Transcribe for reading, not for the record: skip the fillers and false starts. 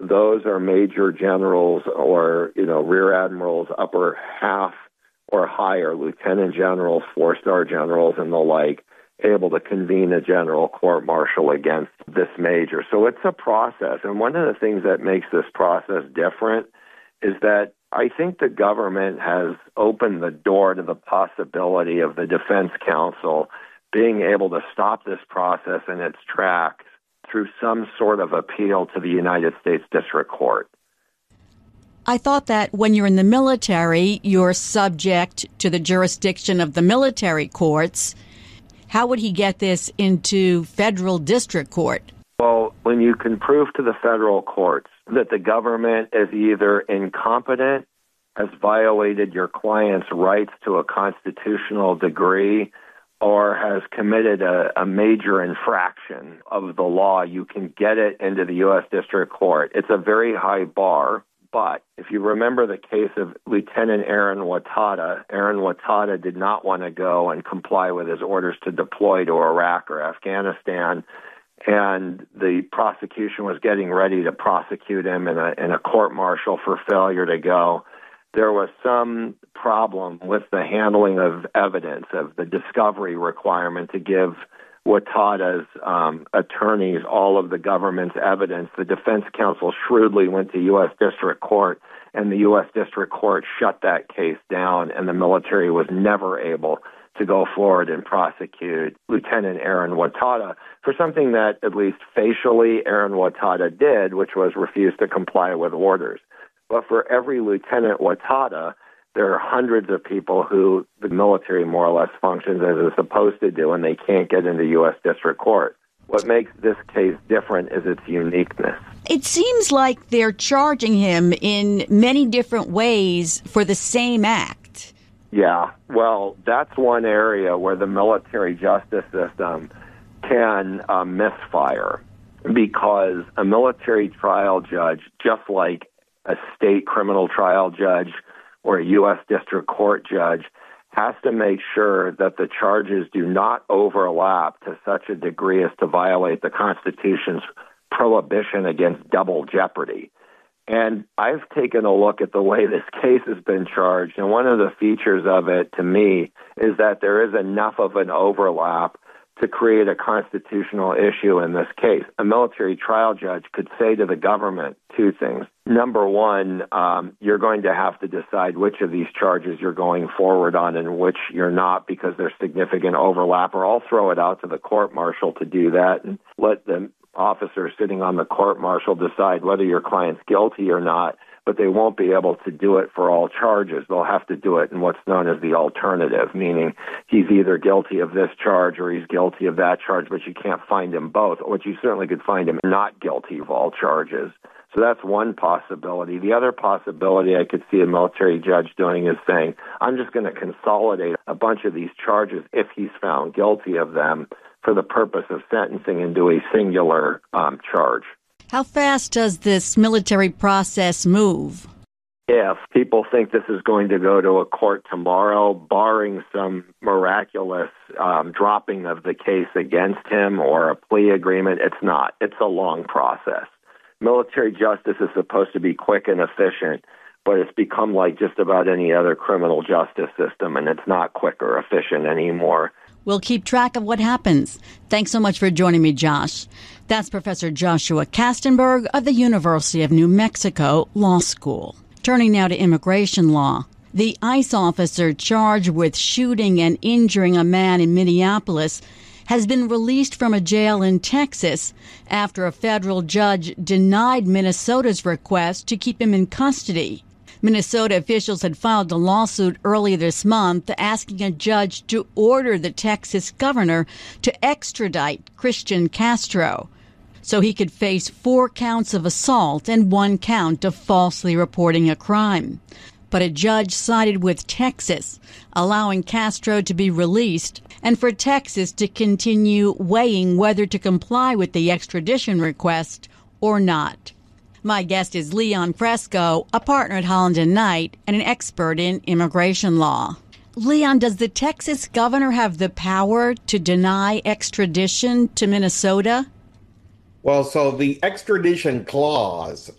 those are major generals or, rear admirals, upper half or higher, lieutenant generals, four-star generals, and the like, able to convene a general court-martial against this major. So it's a process. And one of the things that makes this process different is that I think the government has opened the door to the possibility of the defense counsel being able to stop this process in its tracks through some sort of appeal to the United States District Court. I thought that when you're in the military, you're subject to the jurisdiction of the military courts. How would he get this into federal district court? Well, when you can prove to the federal courts that the government is either incompetent, has violated your client's rights to a constitutional degree, or has committed a major infraction of the law, you can get it into the U.S. District Court. It's a very high bar, but if you remember the case of Lieutenant Aaron Watada did not want to go and comply with his orders to deploy to Iraq or Afghanistan, and the prosecution was getting ready to prosecute him in a court-martial for failure to go. There was some problem with the handling of evidence, of the discovery requirement to give Watada's attorneys all of the government's evidence. The defense counsel shrewdly went to U.S. District Court, and the U.S. District Court shut that case down, and the military was never able to go forward and prosecute Lieutenant Aaron Watada for something that at least facially Aaron Watada did, which was refuse to comply with orders. But for every Lieutenant Watada, there are hundreds of people who the military more or less functions as it's supposed to do, and they can't get into U.S. District Court. What makes this case different is its uniqueness. It seems like they're charging him in many different ways for the same act. Yeah, well, that's one area where the military justice system can misfire, because a military trial judge, just like a state criminal trial judge or a U.S. District Court judge, has to make sure that the charges do not overlap to such a degree as to violate the Constitution's prohibition against double jeopardy. And I've taken a look at the way this case has been charged, and one of the features of it, to me, is that there is enough of an overlap to create a constitutional issue in this case. A military trial judge could say to the government two things. Number one, you're going to have to decide which of these charges you're going forward on and which you're not, because there's significant overlap, or I'll throw it out to the court-martial to do that and let the officer sitting on the court-martial decide whether your client's guilty or not, but they won't be able to do it for all charges. They'll have to do it in what's known as the alternative, meaning he's either guilty of this charge or he's guilty of that charge, but you can't find him both, which you certainly could find him not guilty of all charges. So that's one possibility. The other possibility I could see a military judge doing is saying, I'm just going to consolidate a bunch of these charges if he's found guilty of them for the purpose of sentencing into a singular charge. How fast does this military process move? If people think this is going to go to a court tomorrow, barring some miraculous dropping of the case against him or a plea agreement, it's not. It's a long process. Military justice is supposed to be quick and efficient, but it's become like just about any other criminal justice system, and it's not quick or efficient anymore. We'll keep track of what happens. Thanks so much for joining me, Josh. That's Professor Joshua Kastenberg of the University of New Mexico Law School. Turning now to immigration law. The ICE officer charged with shooting and injuring a man in Minneapolis has been released from a jail in Texas after a federal judge denied Minnesota's request to keep him in custody. Minnesota officials had filed a lawsuit earlier this month asking a judge to order the Texas governor to extradite Christian Castro so he could face 4 counts of assault and 1 count of falsely reporting a crime. But a judge sided with Texas, allowing Castro to be released and for Texas to continue weighing whether to comply with the extradition request or not. My guest is Leon Fresco, a partner at Holland & Knight and an expert in immigration law. Leon, does the Texas governor have the power to deny extradition to Minnesota? Well, so the extradition clause